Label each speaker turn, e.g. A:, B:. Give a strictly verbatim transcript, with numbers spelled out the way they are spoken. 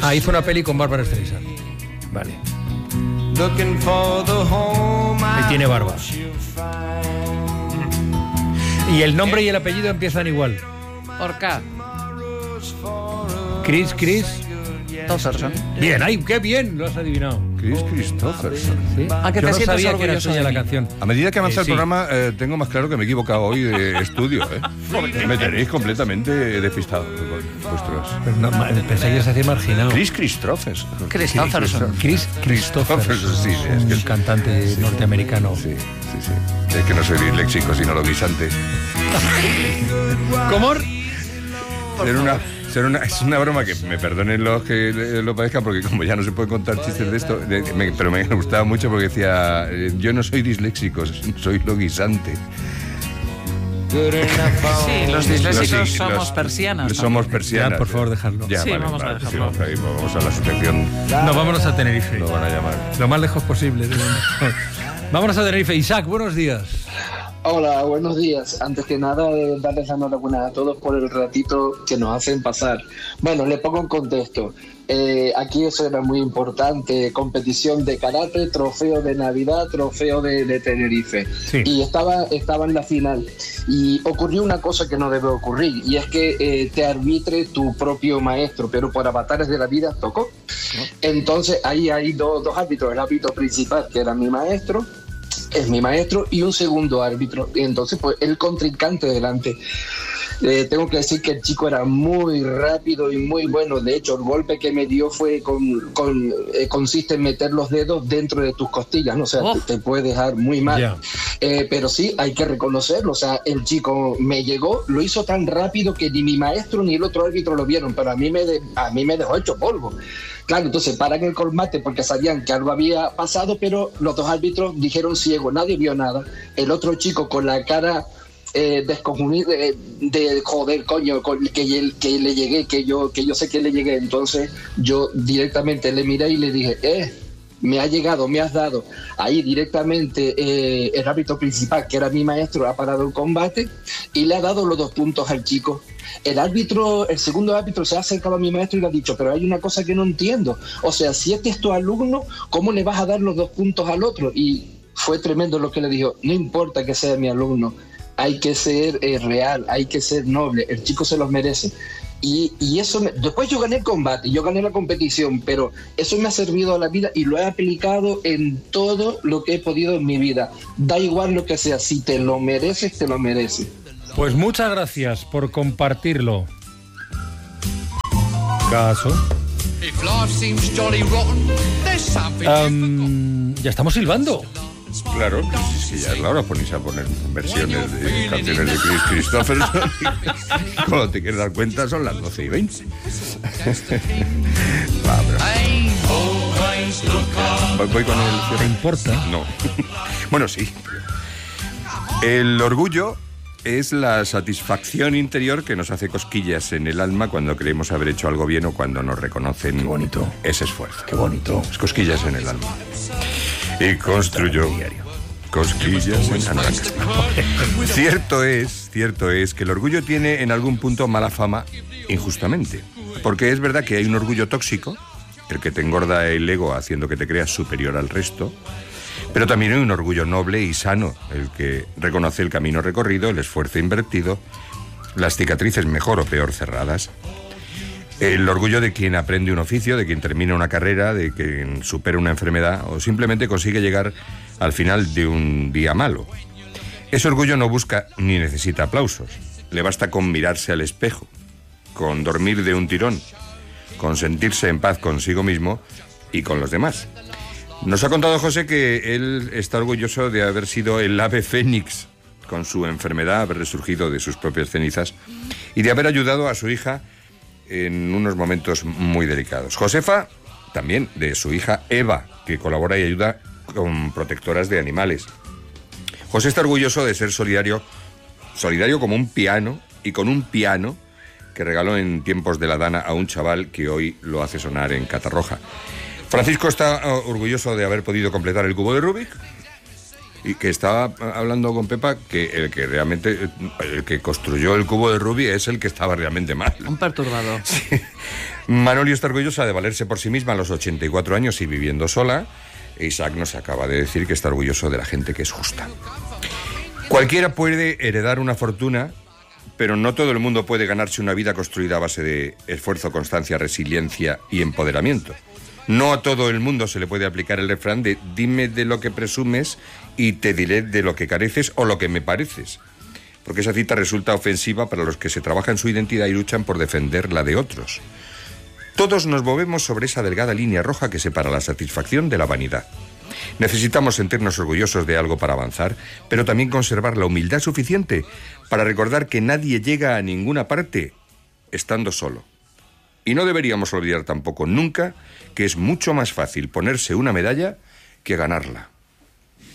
A: Ah, hizo una peli con Bárbara Streisand. Vale. Y tiene barba. Y el nombre y el apellido empiezan igual.
B: Orca.
A: Chris, Chris...
B: Christopherson.
A: Bien, ay, qué bien, lo has adivinado.
C: Chris Christopherson.
A: ¿Sí?
B: ¿A que
A: Yo
B: te
A: no sabía que era
B: orgulloso
A: suya
B: de
A: la
B: mí?
A: canción.
C: A medida que avanza
A: Eh,
C: el
A: sí.
C: programa, eh, tengo más claro que me he equivocado hoy de estudio, ¿eh? Me tenéis completamente despistado con vuestros...
A: Pues no, ma- pensé que se hacía marginado.
C: Chris Christopherson.
B: Christopherson.
A: Chris Christopherson,
C: Sí, es que
A: un
C: es-
A: cantante
C: sí,
A: norteamericano.
C: Sí, sí, sí. Es que no soy disléxico, sino lo guisante.
A: ¿Cómo?
C: Ser una, ser una, es una broma que me perdonen los que eh, lo padezcan, porque como ya no se pueden contar chistes de esto, de- me- pero me gustaba mucho porque decía, eh, yo no soy disléxico, soy lo guisante.
B: Sí, los disléxicos
C: Los- sí,
B: somos
C: los-
B: persianas.
C: Somos persianas.
A: Ya, por favor, dejadlo.
C: Ya,
B: Sí,
C: vale,
B: vamos a
C: vale,
B: dejarlo.
C: sí, vamos, a, vamos a la asociación,
A: No, vámonos a Tenerife.
C: lo van a llamar.
A: Lo más lejos posible. Vámonos a Tenerife. Isaac, buenos días.
D: Hola, buenos días. Antes que nada, eh, darles la enhorabuena a todos por el ratito que nos hacen pasar. Bueno, le pongo en contexto. Eh, aquí eso era muy importante, competición de karate, trofeo de Navidad, trofeo de, de Tenerife.
A: Sí.
D: Y estaba, estaba en la final. Y ocurrió una cosa que no debe ocurrir, y es que eh, te arbitre tu propio maestro, pero por avatares de la vida tocó. Entonces ahí hay do- dos árbitros, el árbitro principal, que era mi maestro, es mi maestro, y un segundo árbitro. Y entonces, pues, el contrincante delante. Eh, tengo que decir que el chico era muy rápido y muy bueno. De hecho, el golpe que me dio fue con, con eh, consiste en meter los dedos dentro de tus costillas, ¿no? O sea,
B: Oh.
D: te, te puede dejar muy mal.
A: Ya.
D: Eh, pero sí, hay que reconocerlo. O sea, el chico me llegó, lo hizo tan rápido que ni mi maestro ni el otro árbitro lo vieron, pero a mí me, de- a mí me dejó hecho polvo. Claro, entonces paran el colmate porque sabían que algo había pasado, pero los dos árbitros dijeron ciego, nadie vio nada. El otro chico con la cara eh, descomunida de, de joder, coño, con, que, ye- que le llegué, que yo, que yo sé que le llegué. Entonces yo directamente le miré y le dije, eh, me ha llegado, me has dado. Ahí directamente eh, el árbitro principal, que era mi maestro, ha parado el combate y le ha dado los dos puntos al chico. El árbitro, el segundo árbitro se ha acercado a mi maestro y le ha dicho, pero hay una cosa que no entiendo. O sea, si este es tu alumno, ¿cómo le vas a dar los dos puntos al otro? Y fue tremendo lo que le dijo, no importa que sea mi alumno, hay que ser eh, real, hay que ser noble, el chico se los merece. Y, y eso, me, después yo gané el combate, yo gané la competición, pero eso me ha servido a la vida y lo he aplicado en todo lo que he podido en mi vida. Da igual lo que sea, si te lo mereces, te lo mereces.
A: Pues muchas gracias por compartirlo. Caso. Um, ya estamos silbando.
C: Claro, pues es que ya es la hora, ponéis a poner versiones de canciones de Chris Christopherson. Y cuando te quieres dar cuenta son las doce y veinte. Va, pero- voy, voy con el
A: ¿Te
C: cierre.
A: importa?
C: No. Bueno, sí. El orgullo es la satisfacción interior que nos hace cosquillas en el alma cuando creemos haber hecho algo bien o cuando nos reconocen
A: Qué bonito.
C: ese esfuerzo.
A: Qué bonito.
C: Es cosquillas en el alma. Y construyó cosquillas en la alma. Cierto es, cierto es que el orgullo tiene en algún punto mala fama injustamente. Porque es verdad que hay un orgullo tóxico, el que te engorda el ego haciendo que te creas superior al resto. Pero también hay un orgullo noble y sano, el que reconoce el camino recorrido, el esfuerzo invertido, las cicatrices mejor o peor cerradas. El orgullo de quien aprende un oficio, de quien termina una carrera, de quien supera una enfermedad o simplemente consigue llegar al final de un día malo. Ese orgullo no busca ni necesita aplausos. Le basta con mirarse al espejo, con dormir de un tirón, con sentirse en paz consigo mismo y con los demás. Nos ha contado José que él está orgulloso de haber sido el ave fénix con su enfermedad, haber resurgido de sus propias cenizas y de haber ayudado a su hija en unos momentos muy delicados. Josefa, también de su hija Eva, que colabora y ayuda con protectoras de animales. José está orgulloso de ser solidario, solidario como un piano y con un piano que regaló en tiempos de la Dana a un chaval que hoy lo hace sonar en Catarroja. Francisco está orgulloso de haber podido completar el cubo de Rubik. Y que estaba hablando con Pepa que el que realmente, el que construyó el cubo de Rubik es el que estaba realmente mal.
B: Un perturbador.
C: Sí. Manolio está orgullosa de valerse por sí misma a los ochenta y cuatro años y viviendo sola. Isaac nos acaba de decir que está orgulloso de la gente que es justa. Cualquiera puede heredar una fortuna, pero no todo el mundo puede ganarse una vida construida a base de esfuerzo, constancia, resiliencia y empoderamiento. No a todo el mundo se le puede aplicar el refrán de dime de lo que presumes y te diré de lo que careces o lo que me pareces. Porque esa cita resulta ofensiva para los que se trabajan su identidad y luchan por defender la de otros. Todos nos movemos sobre esa delgada línea roja que separa la satisfacción de la vanidad. Necesitamos sentirnos orgullosos de algo para avanzar, pero también conservar la humildad suficiente para recordar que nadie llega a ninguna parte estando solo. Y no deberíamos olvidar tampoco nunca que es mucho más fácil ponerse una medalla que ganarla.